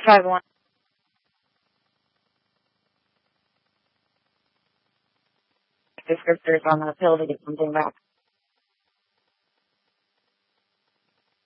5-1. Descriptors on the pill to get something back.